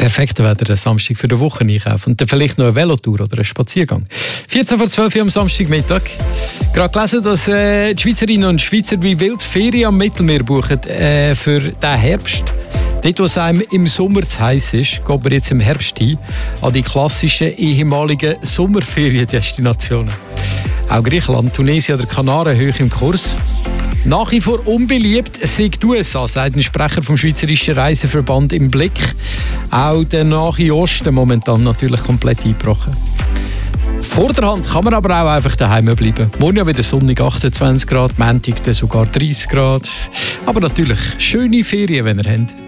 perfekte Wetter den Samstag für den Wocheneinkauf und dann vielleicht noch eine Velotour oder einen Spaziergang. 14 vor 12 Uhr am Samstagmittag. Gerade gelesen, dass die Schweizerinnen und Schweizer wie wild Ferien am Mittelmeer buchen für diesen Herbst. Dort, wo es einem im Sommer zu heiß ist, geht man jetzt im Herbst hin an die klassischen ehemaligen Sommerferiendestinationen. Auch Griechenland, Tunesien oder Kanaren hoch im Kurs. Nach wie vor unbeliebt sind die USA, sagt ein Sprecher vom Schweizerischen Reiseverband im Blick. Auch der Nahe Osten momentan natürlich komplett eingebrochen. Vor der Hand kann man aber auch einfach daheim bleiben. Morgen ja wieder sonnig 28 Grad, Montag sogar 30 Grad. Aber natürlich schöne Ferien, wenn ihr habt.